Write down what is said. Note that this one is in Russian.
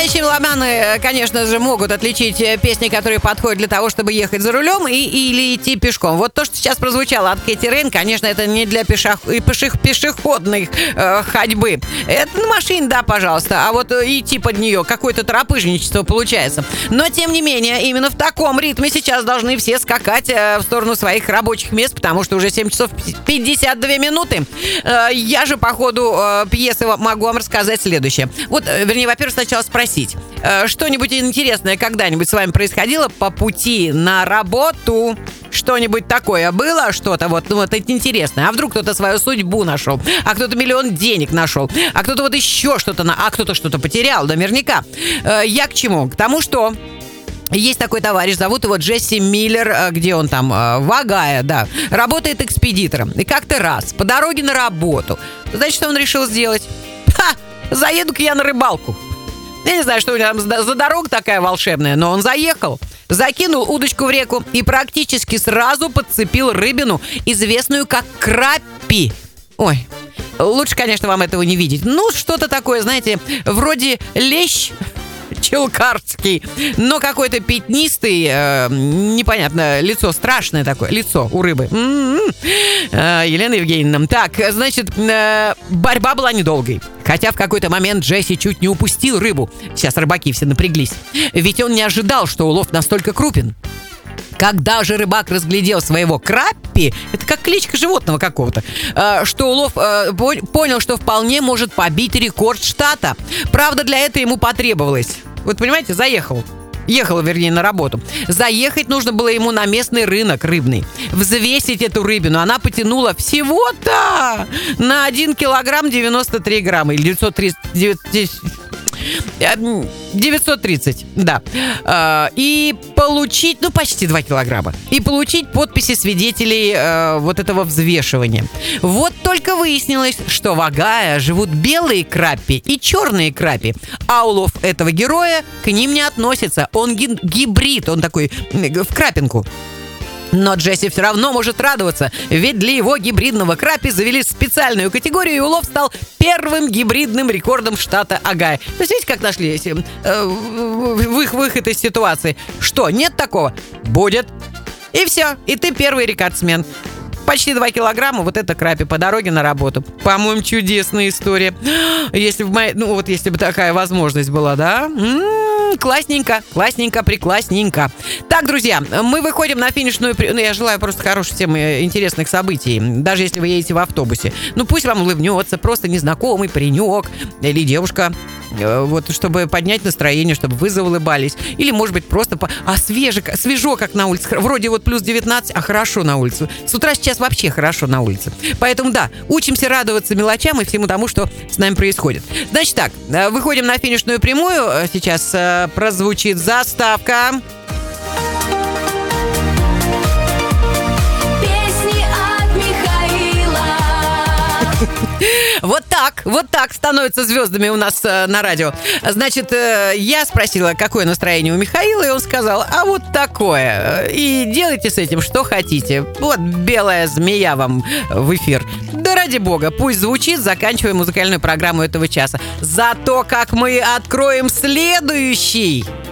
Настоящие меломаны, конечно же, могут отличить песни, которые подходят для того, чтобы ехать за рулем или идти пешком. Вот то, что сейчас прозвучало от Кэти Рейн, конечно, это не для пешеходной ходьбы. Это на машине, да, пожалуйста. А вот идти под нее какое-то торопыжничество получается. Но, тем не менее, именно в таком ритме сейчас должны все скакать в сторону своих рабочих мест, потому что уже 7 часов 52 минуты. Я же по ходу пьесы могу вам рассказать следующее. Вот, вернее, во-первых, сначала спросить, что-нибудь интересное когда-нибудь с вами происходило по пути на работу? Что-нибудь такое было? Что-то вот это интересное. А вдруг кто-то свою судьбу нашел? А кто-то миллион денег нашел? А кто-то вот еще что-то... А кто-то что-то потерял, наверняка. Я к чему? К тому, что... Есть такой товарищ, зовут его Джесси Миллер, где он там, в Огайо, да, работает экспедитором. И как-то раз по дороге на работу, знаете, что он решил сделать? Заеду-ка я на рыбалку. Я не знаю, что у него там за дорога такая волшебная, но он заехал, закинул удочку в реку и практически сразу подцепил рыбину, известную как краппи. Ой, лучше, конечно, вам этого не видеть. Ну, что-то такое, знаете, вроде лещ... челкарский, но какой-то пятнистый, непонятно, лицо страшное такое, лицо у рыбы. Елена Евгеньевна. Так, значит, борьба была недолгой. Хотя в какой-то момент Джесси чуть не упустил рыбу. Сейчас рыбаки все напряглись. Ведь он не ожидал, что улов настолько крупен. Когда же рыбак разглядел своего краппи, это как кличка животного какого-то, что улов понял, что вполне может побить рекорд штата. Правда, для этого ему потребовалось. Вот понимаете, ехал, вернее, на работу. Заехать нужно было ему на местный рынок рыбный. Взвесить эту рыбину. Она потянула всего-то на 1 килограмм 93 грамма. Или 930, да. И получить, почти 2 килограмма. И получить подписи свидетелей вот этого взвешивания. Вот только выяснилось, что в Огайо живут белые краппи и черные краппи. А улов этого героя к ним не относится. Он гибрид, он такой в крапинку. Но Джесси все равно может радоваться, ведь для его гибридного краппи завели специальную категорию, и улов стал первым гибридным рекордом штата Огайо. То есть, видите, как нашли выход из ситуации? Что, нет такого? Будет. И все, и ты первый рекордсмен. Почти 2 килограмма вот это краппи по дороге на работу. По-моему, чудесная история. Если бы если бы такая возможность была, да? Классненько, преклассненько. Так, друзья, мы выходим на финишную... я желаю просто хороших всем интересных событий, даже если вы едете в автобусе. Пусть вам улыбнется просто незнакомый паренек или девушка, вот, чтобы поднять настроение, чтобы вы заулыбались. Или, может быть, просто... свежо, как на улице. Вроде вот плюс 19, а хорошо на улице. С утра сейчас вообще хорошо на улице. Поэтому, да, учимся радоваться мелочам и всему тому, что с нами происходит. Значит так, выходим на финишную прямую. Сейчас прозвучит заставка. Вот так становятся звездами у нас на радио. Значит, я спросила, какое настроение у Михаила, и он сказал, а вот такое. И делайте с этим, что хотите. Вот белая змея вам в эфир. Да ради бога, пусть звучит, заканчиваем музыкальную программу этого часа. Зато как мы откроем следующий